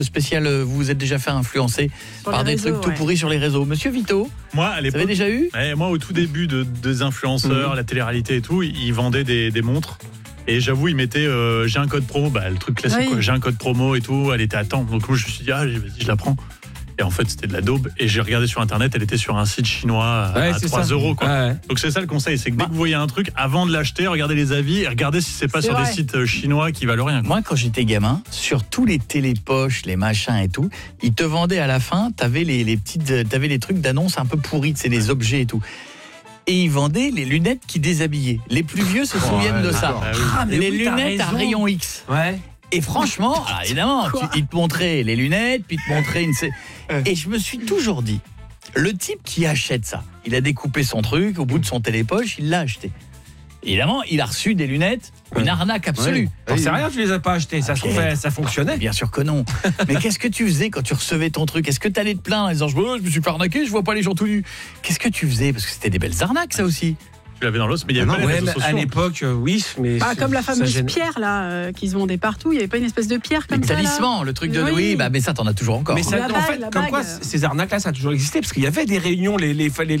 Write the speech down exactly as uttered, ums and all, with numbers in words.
Spécial, vous vous êtes déjà fait influencer sur par des réseaux, trucs tout ouais. pourris sur les réseaux. Monsieur Vito, moi, à vous l'époque, avez déjà eu ouais, moi, au tout début de, des influenceurs, mmh. la télé-réalité et tout, ils vendaient des, des montres. Et j'avoue, ils mettaient euh, j'ai un code promo, bah, le truc classique, oui. quoi, j'ai un code promo et tout, elle était à temps. Donc moi, je me suis dit, ah, vas-y, je la prends. Et en fait, c'était de la daube. Et j'ai regardé sur Internet, elle était sur un site chinois ouais, à trois euros. Quoi. Ouais. Donc c'est ça le conseil, c'est que dès que vous voyez un truc, avant de l'acheter, regardez les avis et regardez si c'est pas c'est sur vrai. des sites chinois qui valent rien. Quoi. Moi, quand j'étais gamin, sur tous les télépoches, les machins et tout, ils te vendaient à la fin, t'avais les, les petites, t'avais les trucs d'annonce un peu pourris, c'est les objets et tout. Et ils vendaient les lunettes qui déshabillaient. Les plus vieux se souviennent ouais, de ça. Ah, oui. Ah, mais les oui, lunettes t'as à raison. rayon X. Ouais. Et franchement, alors évidemment, tu, ils te montraient les lunettes, puis ils te montraient une... Et je me suis toujours dit, le type qui achète ça, il a découpé son truc, au bout de son télépoche, il l'a acheté. Évidemment, il a reçu des lunettes, une arnaque absolue. T'en sais rien, tu les as pas achetées, ça se Ok. trouvait, ça fonctionnait. Bien sûr que non. Mais qu'est-ce que tu faisais quand tu recevais ton truc? Est-ce que tu allais te plaindre en disant oh, je me suis fait arnaquer, je vois pas les gens tout nus? Qu'est-ce que tu faisais? Parce que c'était des belles arnaques, ça aussi. Tu l'avais dans l'os, mais il y avait Ah pas non, les ouais, réseaux mais à sociaux. l'époque, euh, oui, mais Bah, comme la ça fameuse gêne. pierre là euh, qui se vendait partout, il y avait pas une espèce de pierre Le comme ça là talisman, le truc de Oui. oui, bah mais ça t'en as toujours encore. Mais ça, La en bague, fait, la comme bague. quoi, ces arnaques-là, ça a toujours existé, parce qu'il y avait des réunions, les, les, les